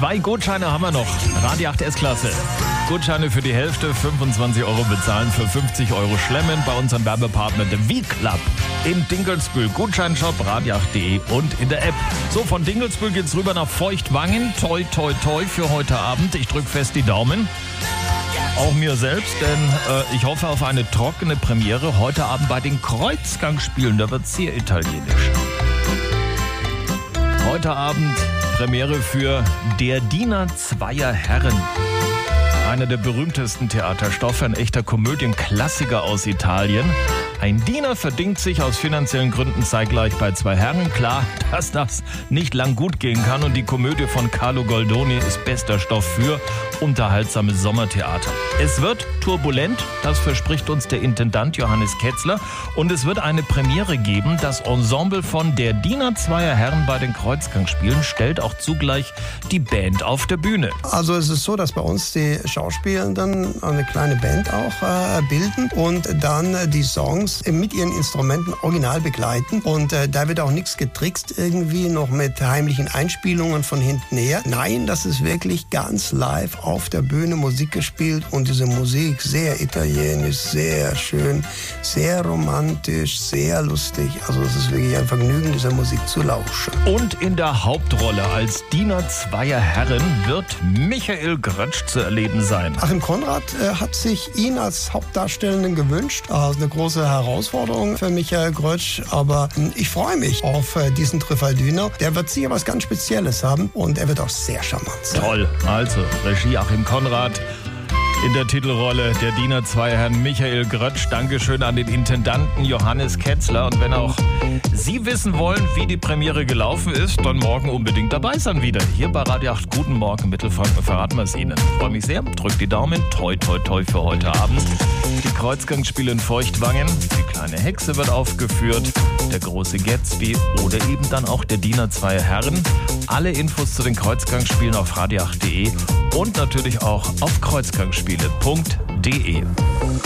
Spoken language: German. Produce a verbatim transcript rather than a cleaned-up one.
Zwei Gutscheine haben wir noch. Radio acht S-Klasse. Gutscheine für die Hälfte, fünfundzwanzig Euro bezahlen, für fünfzig Euro schlemmen bei unserem Werbepartner The V-Club in Dinkelsbühl. Gutscheinshop radio acht punkt de und in der App. So, von Dinkelsbühl geht's rüber nach Feuchtwangen. Toi, toi, toi für heute Abend. Ich drück fest die Daumen. Auch mir selbst, denn äh, ich hoffe auf eine trockene Premiere heute Abend bei den Kreuzgangspielen. Da wird sehr italienisch. Heute Abend Premiere für Der Diener zweier Herren. Einer der berühmtesten Theaterstoffe, ein echter Komödienklassiker aus Italien. Ein Diener verdingt sich aus finanziellen Gründen zeitgleich bei zwei Herren. Klar, dass das nicht lang gut gehen kann, und die Komödie von Carlo Goldoni ist bester Stoff für unterhaltsames Sommertheater. Es wird turbulent, das verspricht uns der Intendant Johannes Ketzler, und es wird eine Premiere geben. Das Ensemble von Der Diener zweier Herren bei den Kreuzgangspielen stellt auch zugleich die Band auf der Bühne. Also es ist so, dass bei uns die Schauspielenden eine kleine Band auch äh, bilden und dann äh, die Songs mit ihren Instrumenten original begleiten. Und äh, da wird auch nichts getrickst irgendwie, noch mit heimlichen Einspielungen von hinten her. Nein, das ist wirklich ganz live auf der Bühne Musik gespielt, und diese Musik sehr italienisch, sehr schön, sehr romantisch, sehr lustig. Also es ist wirklich ein Vergnügen, dieser Musik zu lauschen. Und in der Hauptrolle als Diener zweier Herren wird Michael Grötsch zu erleben sein. Achim Konrad äh, hat sich ihn als Hauptdarstellenden gewünscht. Also eine große Herausforderung für Michael Grötsch, aber äh, ich freue mich auf äh, diesen Trifaldüner. Der wird sicher was ganz Spezielles haben, und er wird auch sehr charmant sein. Toll. Also Regie Achim Konrad. In der Titelrolle Der Diener zweier Herren Michael Grötsch. Dankeschön an den Intendanten Johannes Ketzler. Und wenn auch Sie wissen wollen, wie die Premiere gelaufen ist, dann morgen unbedingt dabei sein wieder. Hier bei Radio acht. Guten Morgen, Mittelfranken, verraten wir es Ihnen. Freue mich sehr. Drückt die Daumen. Toi, toi, toi für heute Abend. Die Kreuzgangspiele in Feuchtwangen. Die kleine Hexe wird aufgeführt. Der große Gatsby oder eben dann auch Der Diener zweier Herren. Alle Infos zu den Kreuzgangspielen auf radio acht punkt de und natürlich auch auf kreuzgangspiele punkt de.